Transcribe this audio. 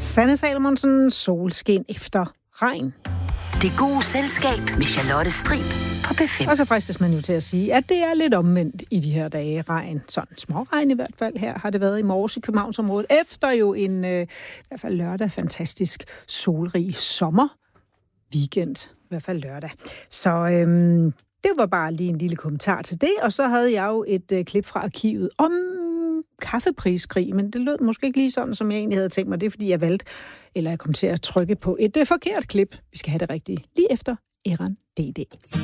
Sanne Salomonsen, solskin efter regn. Det gode selskab med Charlotte Strib på P5. Og så fristes man jo til at sige, at det er lidt omvendt i de her dage. Regn, sådan småregn i hvert fald. Her har det været i morges i Københavnsområdet. Efter jo en, i hvert fald lørdag, fantastisk solrig sommer. Weekend, i hvert fald lørdag. Så det var bare lige en lille kommentar til det. Og så havde jeg jo et klip fra arkivet om kaffepriskrig, men det lød måske ikke lige sådan, som jeg egentlig havde tænkt mig. Det er, fordi jeg valgte, eller jeg kom til at trykke på et forkert klip. Vi skal have det rigtige lige efter Eran DD.